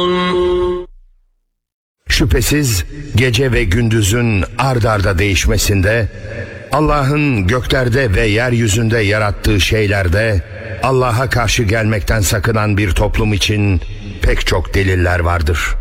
Şüphesiz gece ve gündüzün ard arda değişmesinde, Allah'ın göklerde ve yeryüzünde yarattığı şeylerde Allah'a karşı gelmekten sakınan bir toplum için pek çok deliller vardır.